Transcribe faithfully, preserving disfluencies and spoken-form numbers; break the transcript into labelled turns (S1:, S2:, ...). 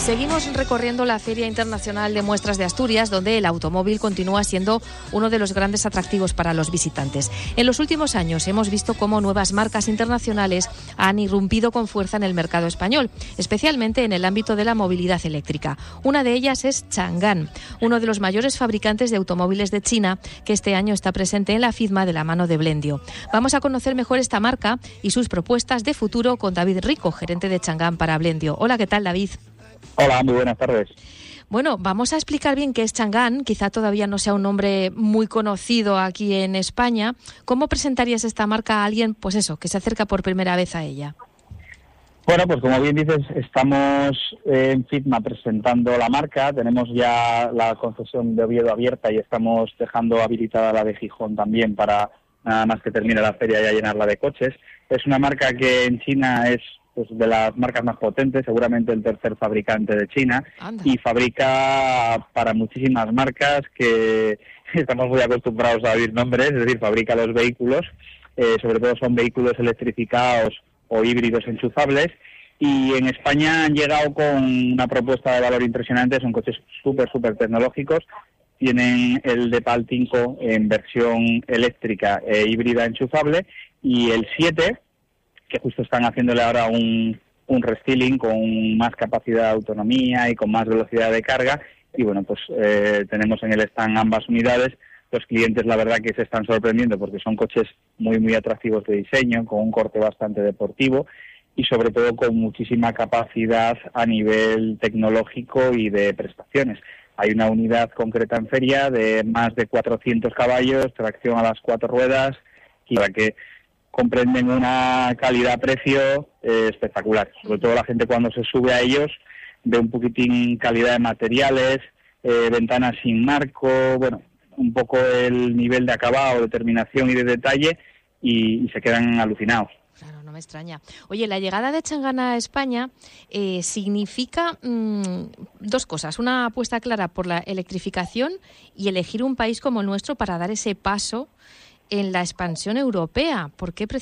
S1: Seguimos recorriendo la Feria Internacional de Muestras de Asturias, donde el automóvil continúa siendo uno de los grandes atractivos para los visitantes. En los últimos años hemos visto cómo nuevas marcas internacionales han irrumpido con fuerza en el mercado español, especialmente en el ámbito de la movilidad eléctrica. Una de ellas es Changan, uno de los mayores fabricantes de automóviles de China, que este año está presente en la FIDMA de la mano de Blendio. Vamos a conocer mejor esta marca y sus propuestas de futuro con David Rico, gerente de Changan para Blendio. Hola, ¿qué tal, David?
S2: Hola, muy buenas tardes.
S1: Bueno, vamos a explicar bien qué es Changan. Quizá todavía no sea un nombre muy conocido aquí en España. ¿Cómo presentarías esta marca a alguien, pues eso, que se acerca por primera vez a ella?
S2: Bueno, pues como bien dices, estamos en FIDMA presentando la marca. Tenemos ya la concesión de Oviedo abierta y estamos dejando habilitada la de Gijón también para nada más que termine la feria ya llenarla de coches. Es una marca que en China es pues de las marcas más potentes, seguramente el tercer fabricante de China. Anda. Y fabrica para muchísimas marcas que estamos muy acostumbrados a oír nombres, es decir, fabrica los vehículos, eh, sobre todo son vehículos electrificados o híbridos enchufables, y en España han llegado con una propuesta de valor impresionante. Son coches súper, súper tecnológicos. Tienen el Depal cinco en versión eléctrica e híbrida enchufable, y el siete, que justo están haciéndole ahora un, un restyling con más capacidad de autonomía y con más velocidad de carga. Y bueno, pues eh, tenemos en el stand ambas unidades. Los clientes, la verdad, que se están sorprendiendo porque son coches muy, muy atractivos de diseño, con un corte bastante deportivo y sobre todo con muchísima capacidad a nivel tecnológico y de prestaciones. Hay una unidad concreta en feria de más de cuatrocientos caballos, tracción a las cuatro ruedas, y la que comprenden una calidad-precio eh, espectacular. Sobre todo la gente cuando se sube a ellos ve un poquitín calidad de materiales, eh, ventanas sin marco, bueno, un poco el nivel de acabado, de terminación y de detalle, y, y se quedan alucinados.
S1: Claro, no me extraña. Oye, la llegada de Changan a España eh, significa mmm, dos cosas. Una apuesta clara por la electrificación y elegir un país como el nuestro para dar ese paso en la expansión europea. ¿Por qué